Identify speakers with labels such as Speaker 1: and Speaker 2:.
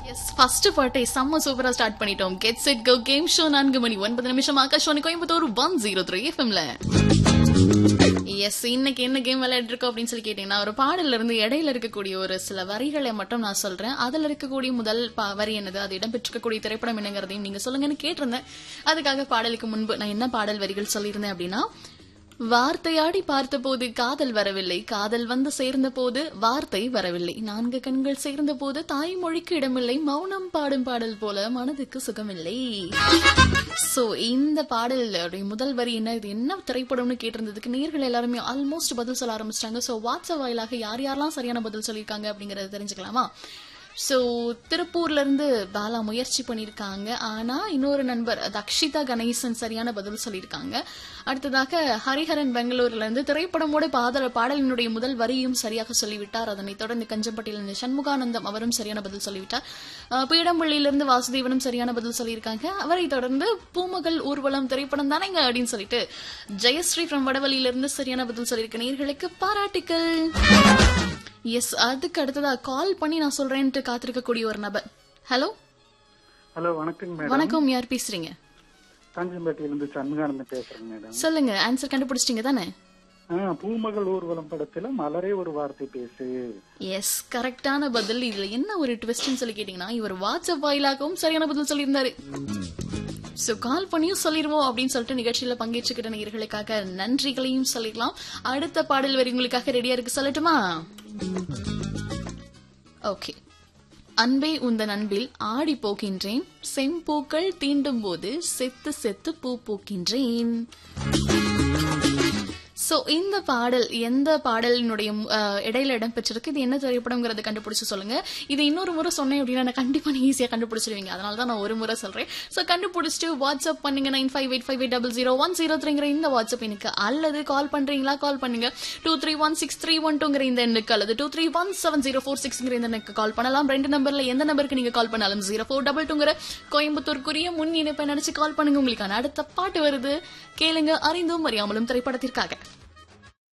Speaker 1: Yes first பார்ட்டை செம்ம சூப்பரா ஸ்டார்ட் பண்ணிட்டோம். Get set go game show 4 மணி 9 நிமிஷம் ஆகாஷவாணி கோயம்புத்தூர் 103 எஃப்எம்ல. எஸ் இன்னைக்கு என்ன கேம் விளையாட்டு இருக்கோம் அப்படின்னு சொல்லி கேட்டீங்கன்னா, ஒரு பாடல்ல இருந்து இடையில இருக்கக்கூடிய ஒரு சில வரிகளை மட்டும் நான் சொல்றேன். அதுல இருக்கக்கூடிய முதல் வரி என்னது, அது இடம்பெற்றிருக்கக்கூடிய திரைப்படம் என்னங்கிறதையும் நீங்க சொல்லுங்கன்னு கேட்டிருந்தேன். அதுக்காக பாடலுக்கு முன்பு நான் என்ன பாடல் வரிகள் சொல்லியிருந்தேன் அப்படின்னா, வார்த்தையாடி பார்த்த போது காதல் வரவில்லை, காதல் வந்து சேர்ந்த போது வார்த்தை வரவில்லை, 4 கண்கள் சேர்ந்த போது தாய்மொழிக்கு இடமில்லை, மௌனம் பாடும் பாடல் போல மனதுக்கு சுகமில்லை. சோ இந்த பாடல் முதல் வரி என்ன, இது என்ன திரைப்படம்னு கேட்டிருந்ததுக்கு நேர்கள் எல்லாருமே ஆல்மோஸ்ட் பதில் சொல்ல ஆரம்பிச்சிட்டாங்க. சோ வாட்ஸ்அப் வாயிலாக யார் யாரெல்லாம் சரியான பதில் சொல்லியிருக்காங்க அப்படிங்கறத தெரிஞ்சுக்கலாமா? சோ திருப்பூர்ல இருந்து பாலா முயற்சி பண்ணிருக்காங்க. ஆனா இன்னொரு நண்பர் தக்ஷிதா கணேசன் சரியான பதில் சொல்லியிருக்காங்க. அடுத்ததாக ஹரிஹரன் பெங்களூர்ல இருந்து திரைப்படமோட பாடலினுடைய முதல் வரியும் சரியாக சொல்லிவிட்டார். அதனைத் தொடர்ந்து கஞ்சம்பட்டியிலிருந்து சண்முகானந்தம் அவரும் சரியான பதில் சொல்லிவிட்டார். பீடம்பள்ளியிலிருந்து வாசுதேவனும் சரியான பதில் சொல்லியிருக்காங்க. அவரை தொடர்ந்து பூமகள் ஊர்வலம் திரைப்படம் தானேங்க அப்படின்னு சொல்லிட்டு ஜெயஸ்ரீ ஃப்ரம் வடவழியிலிருந்து சரியான பதில் சொல்லியிருக்க நேயர்களுக்கு பாராட்டுக்கள். எஸ் அதுக்கு அடுத்ததா கால் பண்ணி நான் சொல்றேன்ட்டு காத்திருக்கக்கூடிய ஒரு நபர். ஹலோ
Speaker 2: ஹலோ வணக்கம் மேடம்.
Speaker 1: வணக்கம், யார் பேசுறீங்க?
Speaker 2: காஞ்சிம்பேட்டையிலிருந்து சண்முகானந்தம் பேசுறேன் மேடம்.
Speaker 1: சொல்லுங்க, ஆன்சர் கண்டுபிடிச்சிட்டீங்க தானே?
Speaker 2: பூமகள் ஊர்வலம் படத்துல மலரே ஒரு வார்த்தை பேசு.
Speaker 1: எஸ் கரெக்டான பதில். இதுல என்ன ஒரு ட்விஸ்ட்னு சொல்லி கேட்டீங்கன்னா, இவர் வாட்ஸ்அப் வாயிலாகவும் சரியான பதில் சொல்லியிருந்தாரு. சோ கால் பண்ணியும் சொல்லிடுவோம் அப்படின்னு சொல்லிட்டு நிகழ்ச்சியில பங்கேற்றுக்கிட்ட நேயர்களுக்காக நன்றிகளையும் சொல்லிடலாம். அடுத்த பாடல் வரி உங்களுக்காக ரெடியா இருக்கு, சொல்லட்டுமா? ஓகே. அன்பே உந்தன் அன்பில் ஆடி போகின்றேன், செம்பூக்கள் தீண்டும் போது செத்து செத்து பூ பூக்கின்றேன். சோ இந்த பாடல் எந்த பாடலினுடைய இடையில இடம் பெற்றிருக்கு, இது என்ன திரைப்படம்ங்கிறத கண்டுபிடிச்சு சொல்லுங்க. இது இன்னொரு முறை சொன்னேன் அப்படின்னா நான் கண்டிப்பா ஈஸியா கண்டுபிடிச்சிருவீங்க. அதனாலதான் நான் ஒரு முறை சொல்றேன். சோ கண்டுபிடிச்சிட்டு வாட்ஸ்அப் பண்ணுங்க 9585800103 இந்த வாட்ஸ்அப் எனக்கு, அல்லது கால் பண்றீங்களா கால் பண்ணுங்க 231631 இந்த எண்ணுக்கு, அல்லது 231704 இந்த எண்ணுக்கு கால் பண்ணலாம். ரெண்டு நம்பர்ல எந்த நம்பருக்கு நீங்க கால் பண்ணாலும் 0422 கோயம்புத்தூருக்குரிய முன் இணைப்பை நினைச்சு கால் பண்ணுங்க. உங்களுக்கான அடுத்த பாட்டு வருது, கேளுங்க. அறிந்தும் அறியாமலும் திரைப்படத்திற்காக.